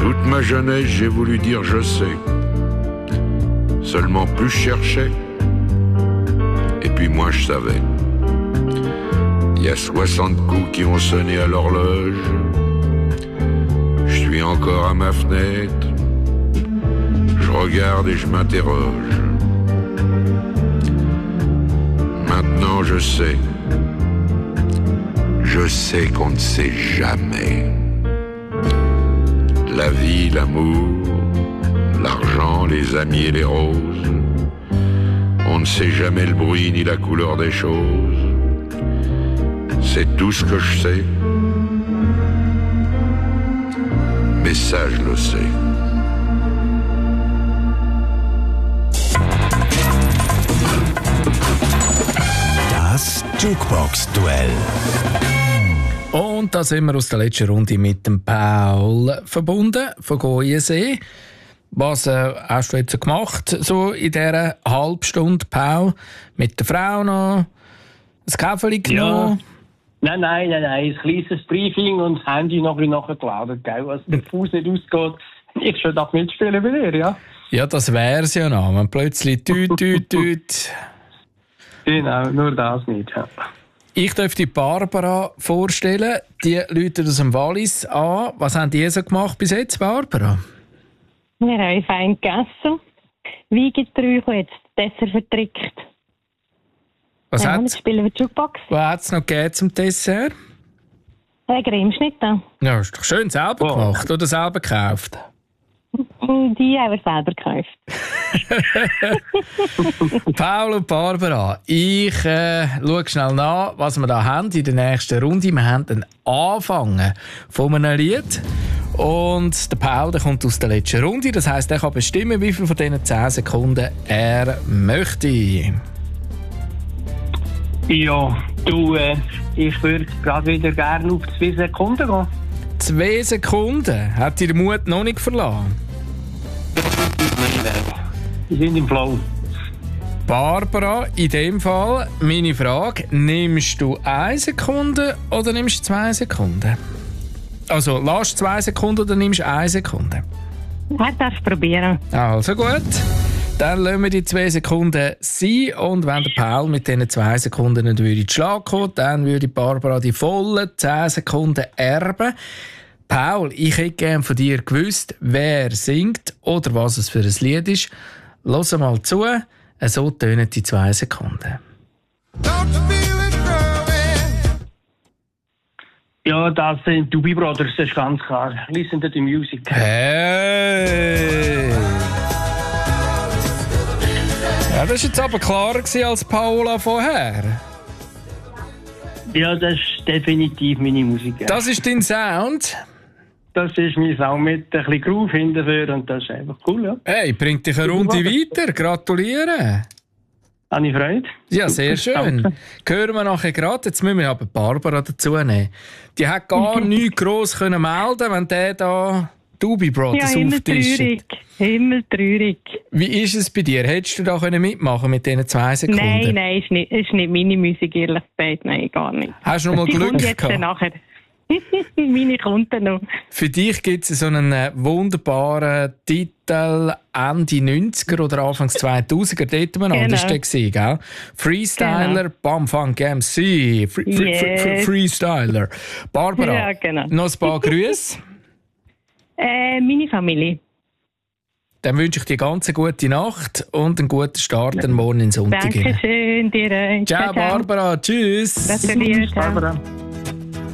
Toute ma jeunesse, j'ai voulu dire je sais. Seulement plus je cherchais, et puis moins je savais. Il y a 60 coups qui ont sonné à l'horloge. Je suis encore à ma fenêtre. Je regarde et je m'interroge. Maintenant je sais. Je sais qu'on ne sait jamais. La vie, l'amour, l'argent, les amis et les roses. On ne sait jamais le bruit ni la couleur des choses. C'est tout ce que je sais. Mais ça, je le sais. Das Jukebox-Duell. Und da sind wir aus der letzten Runde mit dem Paul verbunden, von Goyensee. Was hast du jetzt gemacht, so in dieser halben Stunde, Paul? Mit der Frau noch? Ein Käferchen genommen? Ja. Nein. Ein kleines Briefing und das Handy noch nachgeladen. Also der Fuß nicht ausgeht. Ich schon darf mitspielen bei dir, ja? Ja, das wär's ja noch. Man plötzlich tüt. Genau, nur das nicht, ja. Ich darf die Barbara vorstellen. Die Leute aus dem Wallis an. Was haben die so gemacht bis jetzt, Barbara? Wir haben fein gegessen. Wein gibt es jetzt Dessert vertrickt. Was jetzt spielen wir Jukebox. Was hat es noch gegeben zum Dessert? Ein Cremschnitt. Ja, ist doch schön selber gemacht oder selber gekauft? Die haben wir selber gekauft. Paul und Barbara, ich schaue schnell nach, was wir da haben in der nächsten Runde. Wir haben den Anfang von einem Lied. Und der Paul, der kommt aus der letzten Runde. Das heisst, er kann bestimmen, wie viel von diesen 10 Sekunden er möchte. Ja, du, ich würde gerade wieder gerne auf 2 Sekunden gehen. 2 Sekunden? Hat dir den Mut noch nicht verlassen? Wir sind im Flow. Barbara, in dem Fall meine Frage, nimmst du 1 Sekunde oder nimmst du 2 Sekunden? Also, lass 2 Sekunden oder nimmst du 1 Sekunde? Ich darf es probieren. Also gut. Dann lassen wir die 2 Sekunden sein. Und wenn der Paul mit diesen 2 Sekunden nicht in den Schlag kommt, dann würde Barbara die vollen 10 Sekunden erben. Paul, ich hätte gerne von dir gewusst, wer singt oder was es für ein Lied ist. Hör mal zu. So tönen die 2 Sekunden. Ja, das sind Doobie Brothers, das ist ganz klar. Listen to the music. Hey! Ja, das war jetzt aber klarer als Paola vorher. Ja, das ist definitiv meine Musik. Ja. Das ist dein Sound? Das ist mein Sound mit ein bisschen Groove hinterher und das ist einfach cool, ja. Hey, bringt dich eine Runde weiter. Gratuliere. Habe ich Freude? Ja, sehr schön. Danke. Hören wir nachher gerade. Jetzt müssen wir aber Barbara dazu nehmen. Die hat gar nichts gross können melden, wenn der da Doobie Brothers auftischt. Himmeltraurig. Wie ist es bei dir? Hättest du da mitmachen mit diesen 2 Sekunden? Nein, ist nicht meine Musik, ehrlich gesagt. Nein, gar nicht. Hast du noch mal Glück jetzt gehabt? Nachher. Meine Kunden noch. Für dich gibt es so einen wunderbaren Titel Ende 90er oder Anfangs 2000er. Dort umeinander war der, gell? Freestyler, Bam Funk MC. Freestyler. Barbara, ja, genau. noch ein paar Grüße. Meine Familie. Dann wünsche ich dir ganz eine gute Nacht und einen guten Start am Morgen in Sonntag. Dankeschön dir. Ciao, Barbara. Tschüss. Gratuliere. Barbara.